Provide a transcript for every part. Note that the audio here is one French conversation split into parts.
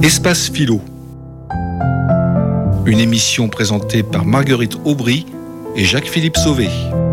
Espace Philo. Une émission présentée par Marguerite Aubry et Jacques-Philippe Sauvé.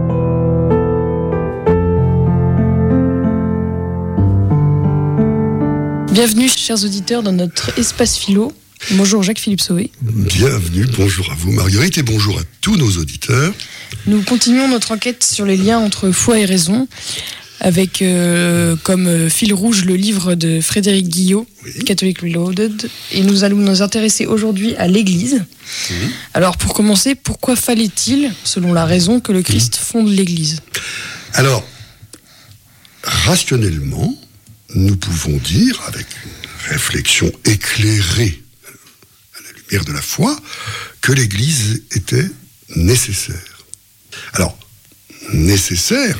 Bienvenue, chers auditeurs, dans notre Espace Philo. Bonjour Jacques-Philippe Sauvé. Bienvenue, bonjour à vous Marguerite et bonjour à tous nos auditeurs. Nous continuons notre enquête sur les liens entre foi et raison, avec comme fil rouge le livre de Frédéric Guillot, Catholic Reloaded, et nous allons nous intéresser aujourd'hui à l'Église. Alors pour commencer, pourquoi fallait-il, selon la raison, que le Christ fonde l'Église ? Alors, rationnellement, nous pouvons dire, avec une réflexion éclairée à la lumière de la foi, que l'Église était nécessaire. Alors, nécessaire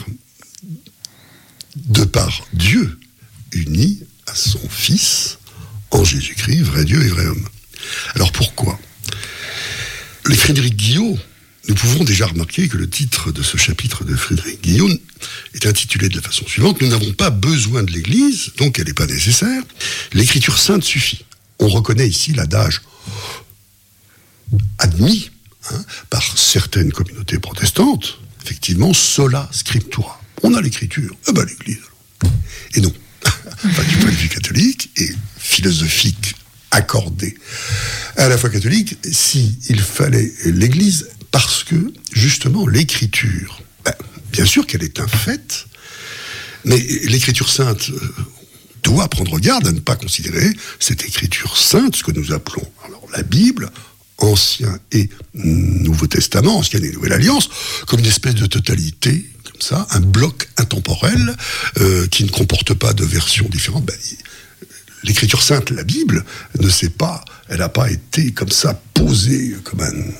de par Dieu, uni à son Fils, en Jésus-Christ, vrai Dieu et vrai homme. Alors pourquoi ? Les Frédéric Guillot, nous pouvons déjà remarquer que le titre de ce chapitre de Frédéric Guillot est intitulé de la façon suivante: nous n'avons pas besoin de l'Église, donc elle n'est pas nécessaire, l'Écriture sainte suffit. On reconnaît ici l'adage admis par certaines communautés protestantes, effectivement, sola scriptura. On a l'Écriture, l'Église. Et non, enfin, du point de vue catholique et philosophique accordé à la foi catholique, si il fallait l'Église, parce que, justement, l'Écriture, bien sûr qu'elle est un fait, mais l'Écriture sainte doit prendre garde à ne pas considérer cette Écriture sainte, ce que nous appelons alors la Bible, Ancien et Nouveau Testament, Ancienne et Nouvelle Alliance, comme une espèce de totalité, comme ça, un bloc intemporel qui ne comporte pas de versions différentes. L'Écriture sainte, la Bible, elle n'a pas été comme ça posée comme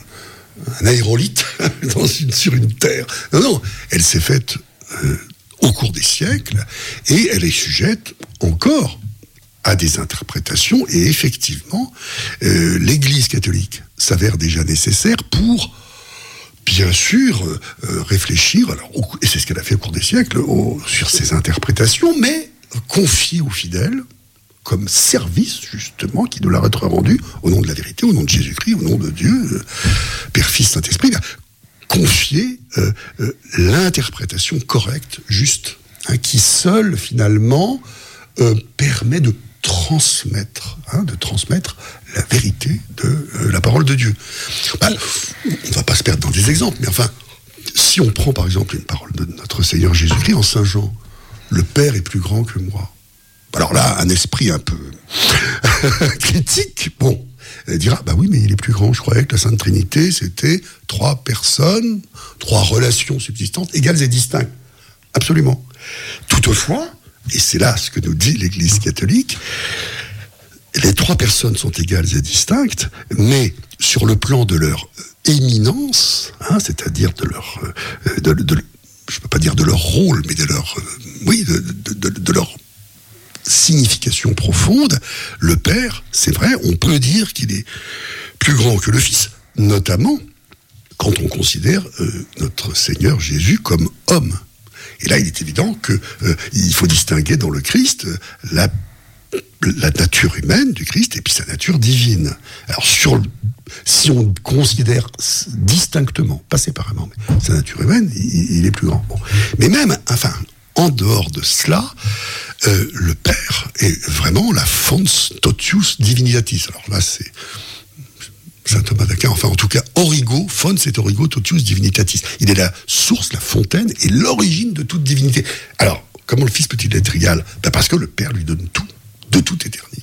un aérolithe sur une terre. Non, elle s'est faite au cours des siècles et elle est sujette encore à des interprétations, et effectivement, l'Église catholique s'avère déjà nécessaire pour, bien sûr, réfléchir, et c'est ce qu'elle a fait au cours des siècles, sur ces interprétations, mais confier aux fidèles, comme service, justement, qui doit leur être rendu au nom de la vérité, au nom de Jésus-Christ, au nom de Dieu, Père, Fils, Saint-Esprit, confier l'interprétation correcte, juste, qui seule, finalement, permet de transmettre la vérité de la parole de Dieu. On ne va pas se perdre dans des exemples, mais enfin, si on prend par exemple une parole de notre Seigneur Jésus-Christ en Saint Jean, le Père est plus grand que moi. Alors là, un esprit un peu critique, dira, oui, mais il est plus grand. Je croyais que la Sainte Trinité, c'était 3 personnes, 3 relations subsistantes, égales et distinctes. Absolument. Toutefois, et c'est là ce que nous dit l'Église catholique, les 3 personnes sont égales et distinctes, mais sur le plan de leur éminence, c'est-à-dire de leur, je ne peux pas dire de leur rôle, mais de leur, de leur signification profonde, le Père, c'est vrai, on peut dire qu'il est plus grand que le Fils, notamment quand on considère notre Seigneur Jésus comme homme. Et là, il est évident qu'il faut distinguer dans le Christ la nature humaine du Christ et puis sa nature divine. Alors, si on considère distinctement, pas séparément, mais sa nature humaine, il est plus grand. Mais même, en dehors de cela, le Père est vraiment la fons totius divinitatis. Alors là, c'est Saint Thomas d'Aquin, en tout cas, origo, fons et origo totius divinitatis. Il est la source, la fontaine et l'origine de toute divinité. Alors, comment le Fils peut-il être égal ? Parce que le Père lui donne tout, de toute éternité.